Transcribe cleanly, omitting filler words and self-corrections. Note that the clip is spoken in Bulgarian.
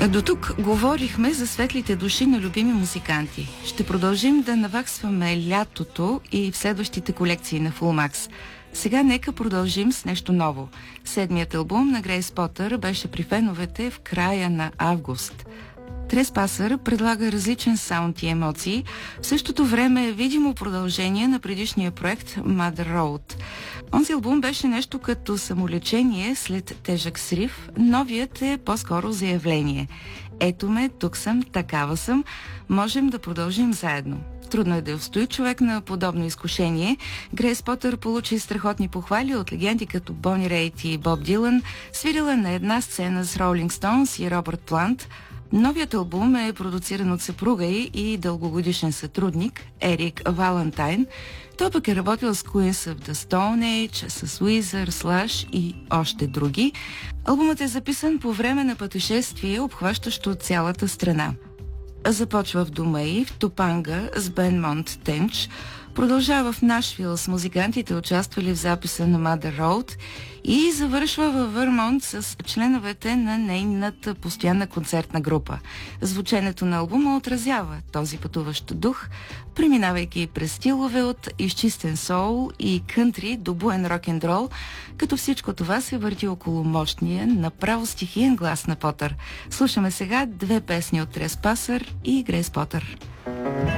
До тук говорихме за светлите души на любими музиканти. Ще продължим да наваксваме лятото и в следващите колекции на Fullmax. Сега нека продължим с нещо ново. Седмият албум на Грейс Потър беше при феновете в края на август. Треспасър предлага различен саунд и емоции. В същото време е видимо продължение на предишния проект Mother Road. Онзи албум беше нещо като самолечение след тежък срив. Новият е по-скоро заявление. Ето ме, тук съм, такава съм. Можем да продължим заедно. Трудно е да устои човек на подобно изкушение. Грейс Потър получи страхотни похвали от легенди като Бони Рейт и Боб Дилан. Свирила на една сцена с Ролинг Стоунс и Робърт Плант. Новият албум е продуциран от съпруга и дългогодишен сътрудник Ерик Валентайн. Той пък е работил с Queens of the Stone Age, с Weezer, Slash и още други. Албумът е записан по време на пътешествие, обхващащо цялата страна. Започва в дома и в Топанга с Бенмонт Тенч, продължава в Нашвил с музикантите, участвали в записа на Mother Road, и завършва във Върмонт с членовете на нейната постоянна концертна група. Звученето на албума отразява този пътуващ дух, преминавайки през стилове от изчистен соул и кънтри до буен рок-н-рол, като всичко това се върти около мощния, направо стихиен глас на Потър. Слушаме сега две песни от Треспасър и Грейс Потър.